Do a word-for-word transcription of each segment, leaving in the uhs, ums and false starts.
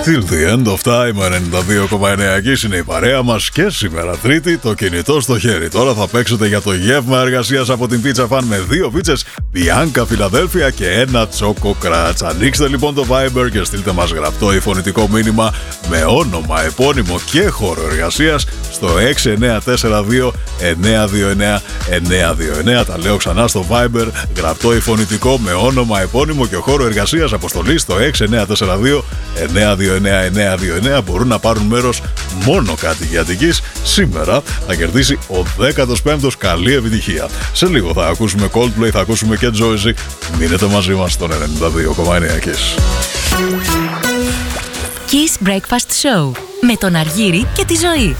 Till the end of time, ενενήντα δύο κόμμα εννέα είναι η παρέα μας και σήμερα Τρίτη το κινητό στο χέρι. Τώρα θα παίξετε για το γεύμα εργασίας από την Pizza Fan με δύο πίτσες Bianca Φιλαδέλφια και ένα τσόκο κράτς. Ανοίξτε λοιπόν το Viber και στείλτε μας γραπτό ή φωνητικό μήνυμα με όνομα, επώνυμο και χώρο εργασίας στο έξι εννέα τέσσερα δύο εννέα δύο εννέα εννέα δύο εννέα. Τα λέω ξανά στο Viber, γραπτό ή φωνητικό με όνομα, επώνυμο και χώρο εργασίας, αποστολή στο έξι εννέα τέσσερα δύο εννέα δύο εννέα εννέα δύο εννέα. Μπορούν να πάρουν μέρος μόνο κάτοικοι Αττικής. Σήμερα θα κερδίσει ο δέκατος πέμπτος. Καλή επιτυχία. Σε λίγο θα ακούσουμε Coldplay, θα ακούσουμε και Joyce. Μείνετε μαζί μας στον ενενήντα δύο κόμμα εννέα Kiss. Kiss Breakfast Show με τον Αργύρη και τη Ζωή.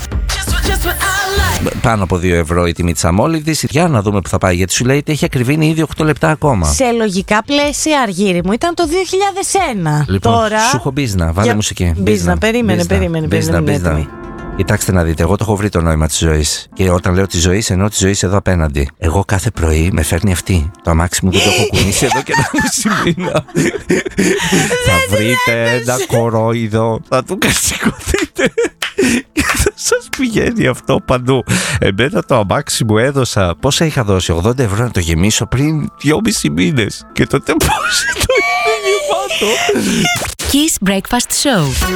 Πάνω από δύο ευρώ η τιμή της αμόλυβδης. Για να δούμε που θα πάει, γιατί σου λέει ότι έχει ακριβήνει ήδη οκτώ λεπτά ακόμα. Σε λογικά πλαίσια, Αργύρι μου, ήταν το δύο χιλιάδες ένα. Λοιπόν, τώρα... σου έχω μπίζνα, βάλε Για... μουσική. Μπίζνα, περίμενε, μπίζνα, περίμενε, μπίζνα, περίμενε, μπίζνα. Κοιτάξτε να δείτε, εγώ το έχω βρει το νόημα της ζωής. Και όταν λέω της ζωής, εννοώ της ζωής εδώ απέναντι. Εγώ κάθε πρωί με φέρνει αυτή. Το αμάξι μου δεν το έχω κουνήσει εδώ και ένα μισή μήνα. Θα βρείτε ένα κορόιδο, θα του κατσικωθείτε. Και θα σας πηγαίνει αυτό παντού. Εμένα το αμάξι μου έδωσα, πόσα είχα δώσει, ογδόντα ευρώ να το γεμίσω πριν δυόμισι μήνες. Και το τεπόζιτο είναι γεμάτο. Kiss Breakfast Show.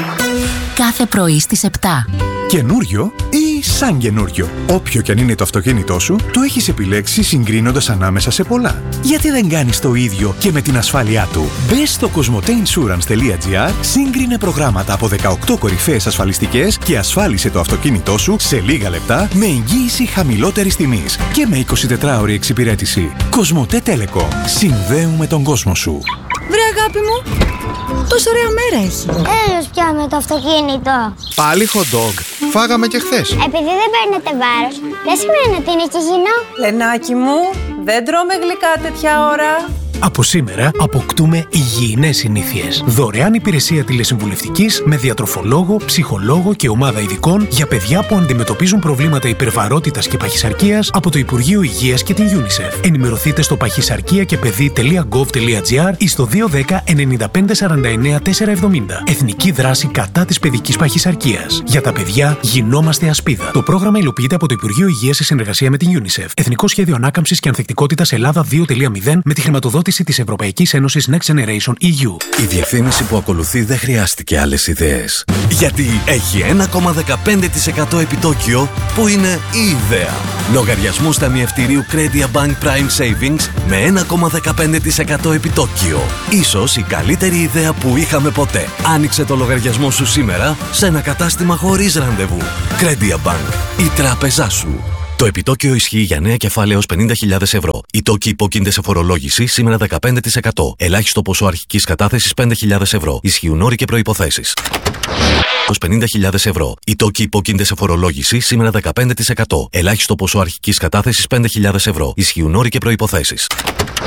Κάθε πρωί στις επτά. Καινούριο ή σαν καινούριο. Όποιο κι αν είναι το αυτοκίνητό σου, το έχεις επιλέξει συγκρίνοντας ανάμεσα σε πολλά. Γιατί δεν κάνεις το ίδιο και με την ασφάλειά του? Μπες στο κοσμοτέινσουρανς τελεία τζι άρ, σύγκρινε προγράμματα από δεκαοκτώ κορυφαίες ασφαλιστικές και ασφάλισε το αυτοκίνητό σου σε λίγα λεπτά με εγγύηση χαμηλότερης τιμής και με εικοσιτετράωρη εξυπηρέτηση. Κοσμοτέ Telecom. Συνδέουμε τον κόσμο σου. Βρε αγάπη μου, τόσο ωραία μέρα έχει. Έλεος πια με το αυτοκίνητο. Πάλι hot dog. Φάγαμε και χθες. Επειδή δεν παίρνετε βάρος, δεν σημαίνει ότι είναι υγιεινό. Λενάκι μου, δεν τρώμε γλυκά τέτοια ώρα. Από σήμερα αποκτούμε υγιεινές συνήθειες. Δωρεάν υπηρεσία τηλεσυμβουλευτικής με διατροφολόγο, ψυχολόγο και ομάδα ειδικών για παιδιά που αντιμετωπίζουν προβλήματα υπερβαρότητας και παχυσαρκίας από το Υπουργείο Υγείας και την UNICEF. Ενημερωθείτε στο παχυσαρκία και παιδί τελεία γκοβ τελεία τζι άρ ή στο δύο ένα μηδέν εννιά πέντε σαράντα εννέα τετρακόσια εβδομήντα. Εθνική δράση κατά της παιδικής παχυσαρκίας. Για τα παιδιά γινόμαστε ασπίδα. Το πρόγραμμα υλοποιείται από το Υπουργείο Υγείας σε συνεργασία με την UNICEF. Εθνικό Σχέδιο Ανάκαμψης και Ανθεκτικότητας Ελλάδα δύο κόμμα μηδέν με τη χρηματοδότηση της Ευρωπαϊκής Ένωσης Next Generation ι γιου. Η διευθύνηση που ακολουθεί δεν χρειάστηκε άλλες ιδέες. Γιατί έχει ένα κόμμα δεκαπέντε τοις εκατό επιτόκιο που είναι η ιδέα. Λογαριασμούς ταμιευτηρίου Credia Bank Prime Savings με ένα κόμμα δεκαπέντε τοις εκατό επιτόκιο. Ίσως η καλύτερη ιδέα που είχαμε ποτέ. Άνοιξε το λογαριασμό σου σήμερα σε ένα κατάστημα χωρίς ραντεβού. Credia Bank. Η τράπεζά σου. Το επιτόκιο ισχύει για νέα κεφάλαια έως πενήντα χιλιάδες ευρώ. Οι τόκοι υπόκεινται σε φορολόγηση σήμερα δεκαπέντε τοις εκατό. Ελάχιστο ποσό αρχικής κατάθεσης πέντε χιλιάδες ευρώ. Ισχύουν όροι και προϋποθέσεις. Έως πενήντα χιλιάδες ευρώ. Οι τόκοι υπόκεινται σε φορολόγηση σήμερα δεκαπέντε τοις εκατό. Ελάχιστο ποσό αρχικής κατάθεσης πέντε χιλιάδες ευρώ. Ισχύουν όροι και προϋποθέσεις.